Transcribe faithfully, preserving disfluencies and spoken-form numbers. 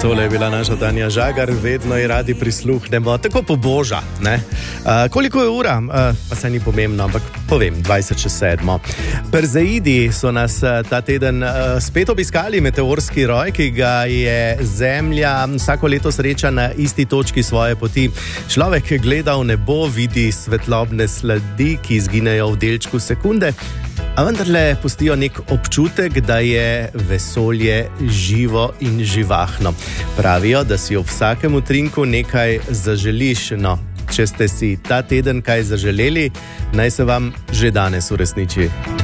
Tole je bila naša Tanja Žagar, vedno ji radi prisluhnemo, tako poboža. Uh, koliko je ura? Uh, pa se ni pomembno, ampak povem, dvajset čez sedmo. Perzeidi so nas uh, ta teden uh, spet obiskali, meteorski roj, ki ga je Zemlja vsako leto sreča na isti točki svoje poti. Človek gleda v nebo, vidi svetlobne sledi, ki izginejo v delčku sekunde, a vendarle pustijo nek občutek, da je vesolje živo in živahno. Pravijo, da si v vsakem utrinku nekaj zaželiš. No, če ste si ta teden kaj zaželeli, naj se vam že danes uresniči.